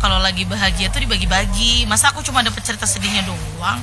kalau lagi bahagia tuh dibagi-bagi. Masa aku cuma dapet cerita sedihnya doang?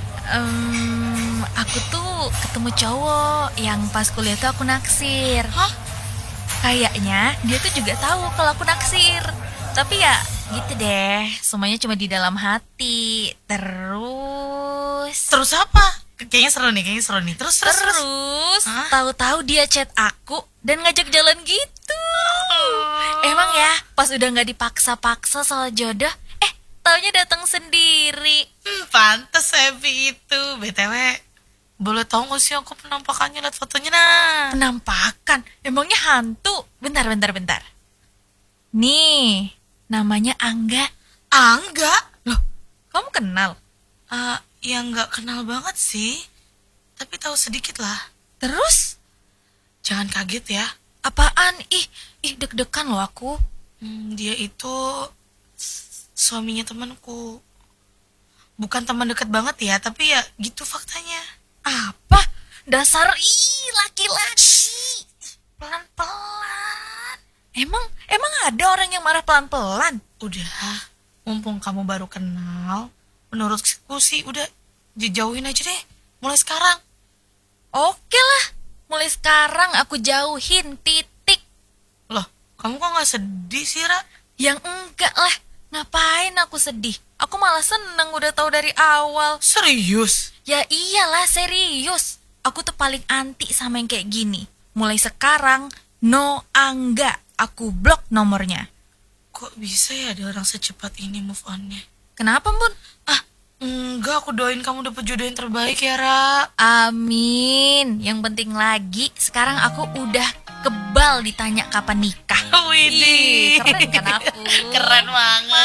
Aku tuh ketemu cowok yang pas kuliah tuh aku naksir. Hah? Kayaknya dia tuh juga tahu kalau aku naksir. Tapi ya gitu deh, semuanya cuma di dalam hati. Terus apa? Kayaknya seru nih. Terus. Hah? Tahu-tahu dia chat aku dan ngajak jalan gitu. Emang ya, pas udah nggak dipaksa-paksa soal jodoh, taunya datang sendiri. Pantes happy itu. BTW, boleh tahu gak sih aku penampakannya, lihat fotonya nah. Penampakan? Emangnya hantu? Bentar. Nih, namanya Angga. Angga? Loh, kamu kenal? Ya nggak kenal banget sih, tapi tahu sedikit lah. Terus? Jangan kaget ya. Apaan? Ih, deg-degan loh aku. Dia itu suaminya temanku. Bukan teman dekat banget ya, tapi ya gitu faktanya. Apa? Dasar laki-laki. Pelan-pelan. Emang ada orang yang marah pelan-pelan? Udah, mumpung kamu baru kenal, menurutku sih udah dijauhin aja deh, mulai sekarang. Oke lah, mulai sekarang aku jauhin, titik. Loh, kamu kok gak sedih sih, Ra? Yang enggak lah, ngapain aku sedih? Aku malah seneng udah tahu dari awal. Serius? Ya iyalah, serius. Aku tuh paling anti sama yang kayak gini. Mulai sekarang, no Angga. Aku blok nomornya. Kok bisa ya ada orang secepat ini move on-nya? Kenapa, Bun? Enggak, aku doain kamu dapet jodoh yang terbaik ya, Ra. Amin. Yang penting lagi, sekarang aku udah kebal ditanya kapan nikah. Widih, Keren kan aku? Keren banget.